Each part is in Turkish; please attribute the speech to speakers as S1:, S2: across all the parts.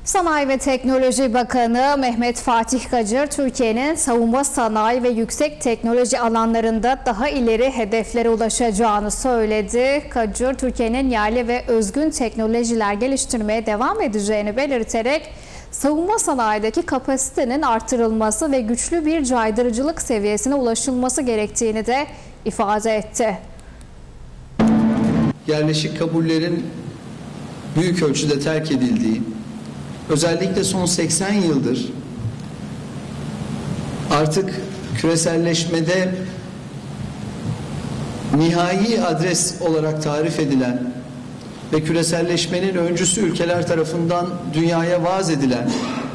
S1: Sanayi ve Teknoloji Bakanı Mehmet Fatih Kacır, Türkiye'nin savunma sanayi ve yüksek teknoloji alanlarında daha ileri hedeflere ulaşacağını söyledi. Kacır, Türkiye'nin yerli ve özgün teknolojiler geliştirmeye devam edeceğini belirterek, savunma sanayideki kapasitenin artırılması ve güçlü bir caydırıcılık seviyesine ulaşılması gerektiğini de ifade etti.
S2: Yerleşik kabullerin büyük ölçüde terk edildiği, özellikle son 80 yıldır artık küreselleşmede nihai adres olarak tarif edilen ve küreselleşmenin öncüsü ülkeler tarafından dünyaya vaaz edilen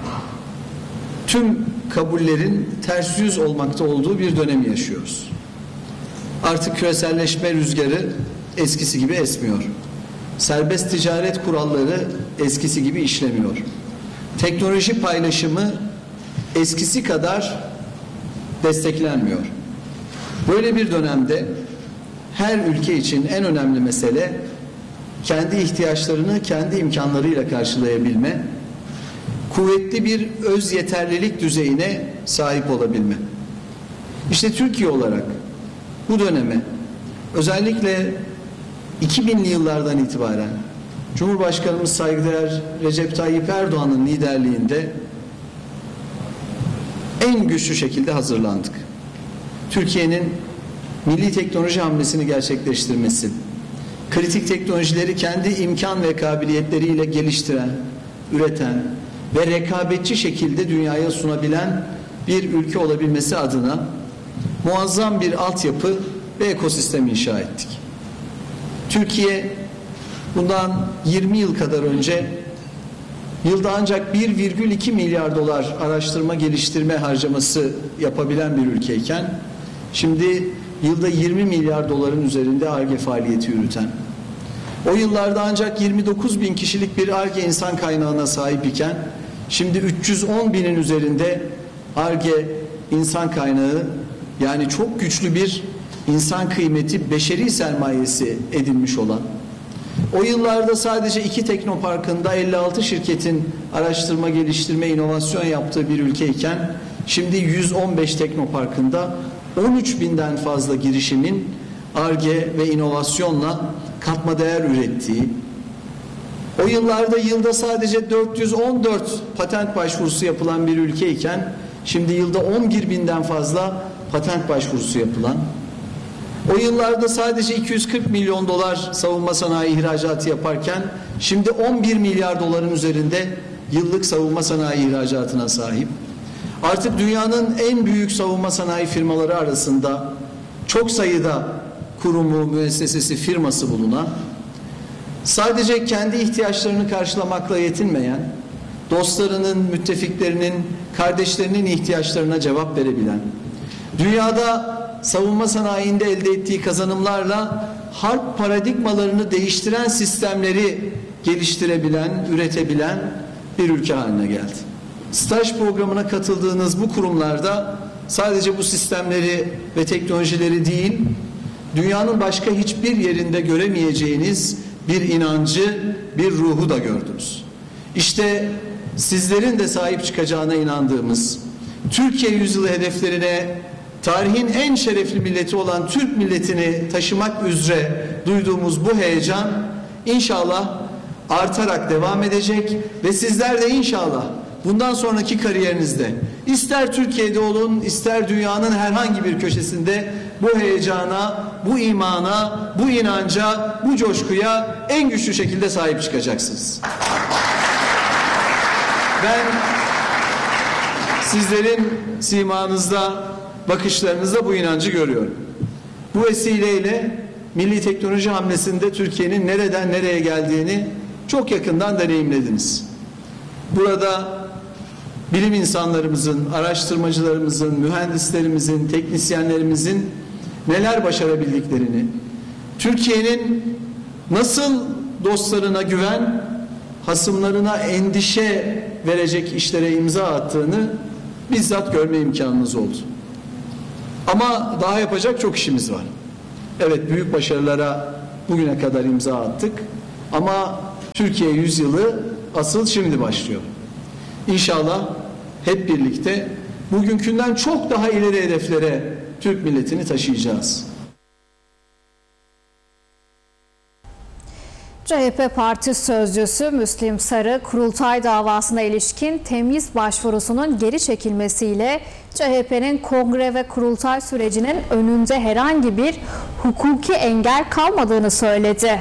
S2: tüm kabullerin ters yüz olmakta olduğu bir dönemi yaşıyoruz. Artık küreselleşme rüzgarı eskisi gibi esmiyor. Serbest ticaret kuralları eskisi gibi işlemiyor. Teknoloji paylaşımı eskisi kadar desteklenmiyor. Böyle bir dönemde her ülke için en önemli mesele kendi ihtiyaçlarını kendi imkanlarıyla karşılayabilme, kuvvetli bir öz yeterlilik düzeyine sahip olabilme. İşte Türkiye olarak bu döneme özellikle 2000'li yıllardan itibaren Cumhurbaşkanımız saygıdeğer Recep Tayyip Erdoğan'ın liderliğinde en güçlü şekilde hazırlandık. Türkiye'nin milli teknoloji hamlesini gerçekleştirmesi, kritik teknolojileri kendi imkan ve kabiliyetleriyle geliştiren, üreten ve rekabetçi şekilde dünyaya sunabilen bir ülke olabilmesi adına muazzam bir altyapı ve ekosistem inşa ettik. Türkiye bundan 20 yıl kadar önce yılda ancak 1,2 milyar dolar araştırma geliştirme harcaması yapabilen bir ülkeyken şimdi yılda 20 milyar doların üzerinde Ar-Ge faaliyeti yürüten, o yıllarda ancak 29 bin kişilik bir Ar-Ge insan kaynağına sahip iken şimdi 310 binin üzerinde Ar-Ge insan kaynağı, yani çok güçlü bir insan kıymeti, beşeri sermayesi edinmiş olan, o yıllarda sadece 2 teknoparkında 56 şirketin araştırma, geliştirme, inovasyon yaptığı bir ülkeyken şimdi 115 teknoparkında 13 binden fazla girişimin Ar-Ge ve inovasyonla katma değer ürettiği, o yıllarda yılda sadece 414 patent başvurusu yapılan bir ülkeyken şimdi yılda 11 binden fazla patent başvurusu yapılan, o yıllarda sadece 240 milyon dolar savunma sanayi ihracatı yaparken şimdi 11 milyar doların üzerinde yıllık savunma sanayi ihracatına sahip. Artık dünyanın en büyük savunma sanayi firmaları arasında çok sayıda kurumu, müessesesi, firması bulunan, sadece kendi ihtiyaçlarını karşılamakla yetinmeyen, dostlarının, müttefiklerinin, kardeşlerinin ihtiyaçlarına cevap verebilen, dünyada savunma sanayinde elde ettiği kazanımlarla harp paradigmalarını değiştiren sistemleri geliştirebilen, üretebilen bir ülke haline geldi. Staj programına katıldığınız bu kurumlarda sadece bu sistemleri ve teknolojileri değil, dünyanın başka hiçbir yerinde göremeyeceğiniz bir inancı, bir ruhu da gördünüz. İşte sizlerin de sahip çıkacağına inandığımız, Türkiye yüzyılı hedeflerine tarihin en şerefli milleti olan Türk milletini taşımak üzere duyduğumuz bu heyecan inşallah artarak devam edecek ve sizler de inşallah bundan sonraki kariyerinizde ister Türkiye'de olun, ister dünyanın herhangi bir köşesinde bu heyecana, bu imana, bu inanca, bu coşkuya en güçlü şekilde sahip çıkacaksınız. Ben sizlerin simanızda, bakışlarınızda bu inancı görüyorum. Bu vesileyle milli teknoloji hamlesinde Türkiye'nin nereden nereye geldiğini çok yakından deneyimlediniz. Burada bilim insanlarımızın, araştırmacılarımızın, mühendislerimizin, teknisyenlerimizin neler başarabildiklerini, Türkiye'nin nasıl dostlarına güven, hasımlarına endişe verecek işlere imza attığını bizzat görme imkanınız oldu. Ama daha yapacak çok işimiz var. Evet, büyük başarılara bugüne kadar imza attık ama Türkiye yüzyılı asıl şimdi başlıyor. İnşallah hep birlikte bugünkünden çok daha ileri hedeflere Türk milletini taşıyacağız.
S1: CHP Parti Sözcüsü Müslim Sarı, kurultay davasına ilişkin temyiz başvurusunun geri çekilmesiyle CHP'nin kongre ve kurultay sürecinin önünde herhangi bir hukuki engel kalmadığını söyledi.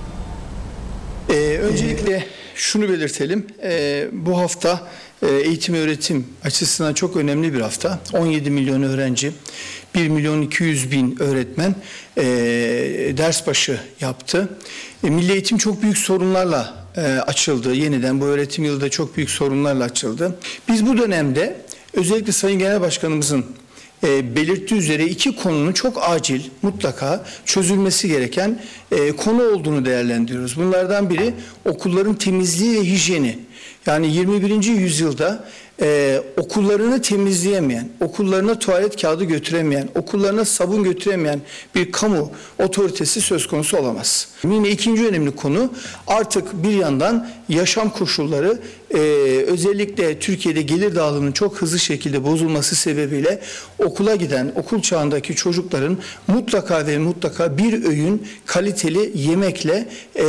S3: Öncelikle şunu belirtelim, bu hafta eğitim öğretim açısından çok önemli bir hafta. 17 milyon öğrenci, 1 milyon 200 bin öğretmen ders başı yaptı. Milli eğitim çok büyük sorunlarla açıldı. Yeniden bu öğretim yılı da çok büyük sorunlarla açıldı. Biz bu dönemde özellikle Sayın Genel Başkanımızın belirttiği üzere iki konunun çok acil, mutlaka çözülmesi gereken konu olduğunu değerlendiriyoruz. Bunlardan biri okulların temizliği ve hijyeni. Yani 21. yüzyılda okullarını temizleyemeyen, okullarına tuvalet kağıdı götüremeyen, okullarına sabun götüremeyen bir kamu otoritesi söz konusu olamaz. Yine ikinci önemli konu, artık bir yandan yaşam koşulları özellikle Türkiye'de gelir dağılımının çok hızlı şekilde bozulması sebebiyle okula giden, okul çağındaki çocukların mutlaka ve mutlaka bir öğün kaliteli yemekle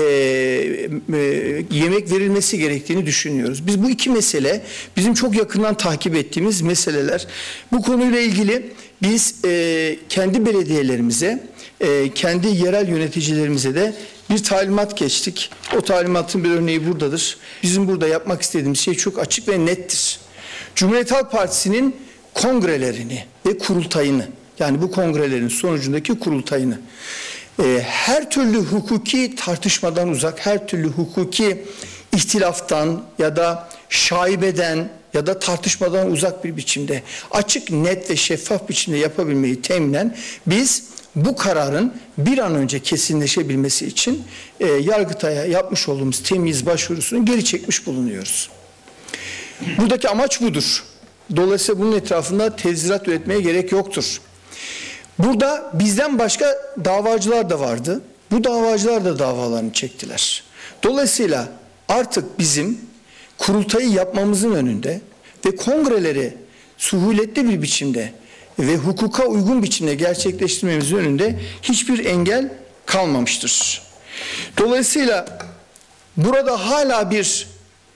S3: yemek verilmesi gerektiğini düşünüyoruz. Biz bu iki mesele bizim çok yakından takip ettiğimiz meseleler. Bu konuyla ilgili biz kendi belediyelerimize, kendi yerel yöneticilerimize de bir talimat geçtik. O talimatın bir örneği buradadır. Bizim burada yapmak istediğimiz şey çok açık ve nettir. Cumhuriyet Halk Partisi'nin kongrelerini ve kurultayını, yani bu kongrelerin sonucundaki kurultayını her türlü hukuki tartışmadan uzak, her türlü hukuki ihtilaftan ya da şaibeden ya da tartışmadan uzak bir biçimde açık, net ve şeffaf biçimde yapabilmeyi teminen biz bu kararın bir an önce kesinleşebilmesi için Yargıtay'a yapmış olduğumuz temyiz başvurusunu geri çekmiş bulunuyoruz. Buradaki amaç budur. Dolayısıyla bunun etrafında tezvirat üretmeye gerek yoktur. Burada bizden başka davacılar da vardı. Bu davacılar da davalarını çektiler. Dolayısıyla artık bizim kurultayı yapmamızın önünde ve kongreleri suhuletli bir biçimde ve hukuka uygun biçimde gerçekleştirmemizin önünde hiçbir engel kalmamıştır. Dolayısıyla burada hala bir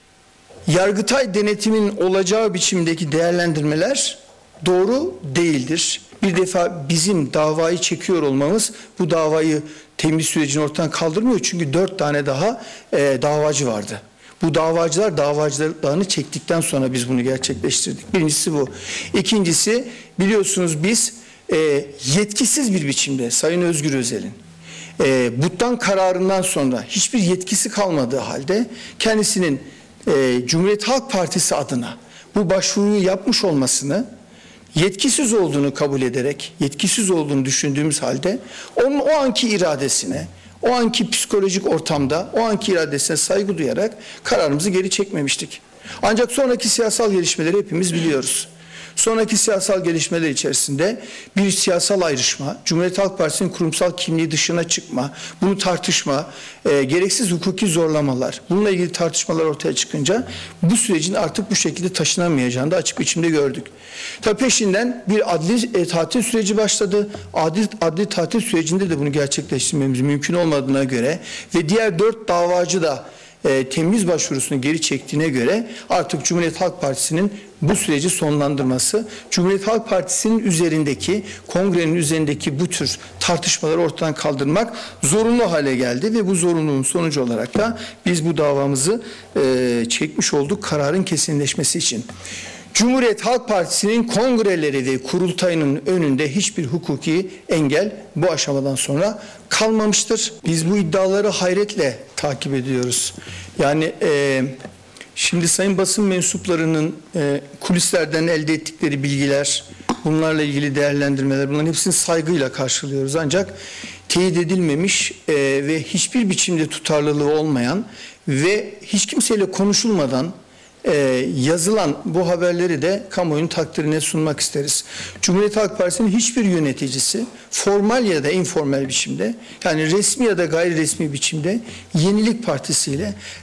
S3: Yargıtay denetimin olacağı biçimdeki değerlendirmeler doğru değildir. Bir defa bizim davayı çekiyor olmamız bu davayı temyiz sürecini ortadan kaldırmıyor. Çünkü 4 tane daha davacı vardı. Bu davacılar davacılarını çektikten sonra biz bunu gerçekleştirdik. Birincisi bu. İkincisi, biliyorsunuz biz yetkisiz bir biçimde Sayın Özgür Özel'in Buttan kararından sonra hiçbir yetkisi kalmadığı halde kendisinin Cumhuriyet Halk Partisi adına bu başvuruyu yapmış olmasını yetkisiz olduğunu kabul ederek, yetkisiz olduğunu düşündüğümüz halde onun o anki iradesine, o anki psikolojik ortamda, o anki iradesine saygı duyarak kararımızı geri çekmemiştik. Ancak sonraki siyasal gelişmeleri hepimiz biliyoruz. Sonraki siyasal gelişmeler içerisinde bir siyasal ayrışma, Cumhuriyet Halk Partisi'nin kurumsal kimliği dışına çıkma, bunu tartışma, gereksiz hukuki zorlamalar, bununla ilgili tartışmalar ortaya çıkınca bu sürecin artık bu şekilde taşınamayacağını da açık biçimde gördük. Tabii peşinden bir adli tatil süreci başladı. Adli tatil sürecinde de bunu gerçekleştirmemiz mümkün olmadığına göre ve diğer 4 davacı da temyiz başvurusunu geri çektiğine göre artık Cumhuriyet Halk Partisi'nin bu süreci sonlandırması, Cumhuriyet Halk Partisi'nin üzerindeki, kongrenin üzerindeki bu tür tartışmaları ortadan kaldırmak zorunlu hale geldi ve bu zorunluluğun sonucu olarak da biz bu davamızı çekmiş olduk kararın kesinleşmesi için. Cumhuriyet Halk Partisi'nin kongreleri ve kurultayının önünde hiçbir hukuki engel bu aşamadan sonra kalmamıştır. Biz bu iddiaları hayretle takip ediyoruz. Yani şimdi sayın basın mensuplarının kulislerden elde ettikleri bilgiler, bunlarla ilgili değerlendirmeler, bunların hepsini saygıyla karşılıyoruz. Ancak teyit edilmemiş ve hiçbir biçimde tutarlılığı olmayan ve hiç kimseyle konuşulmadan yazılan bu haberleri de kamuoyunun takdirine sunmak isteriz. Cumhuriyet Halk Partisi'nin hiçbir yöneticisi formal ya da informal biçimde, yani resmi ya da gayri resmi biçimde Yenilik Partisi ile